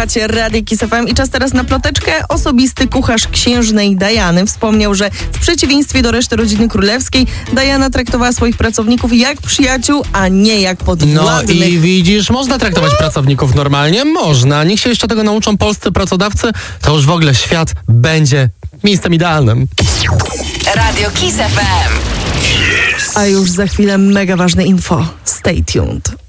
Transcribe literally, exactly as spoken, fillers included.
Słuchacie Radia Kiss F M i czas teraz na ploteczkę. Osobisty kucharz księżnej Diany wspomniał, że w przeciwieństwie do reszty rodziny królewskiej Diana traktowała swoich pracowników jak przyjaciół, a nie jak podwładnych. No i widzisz, można traktować pracowników normalnie? Można. Niech się jeszcze tego nauczą polscy pracodawcy, to już w ogóle świat będzie miejscem idealnym. Radio Kiss F M. A już za chwilę mega ważne info. Stay tuned.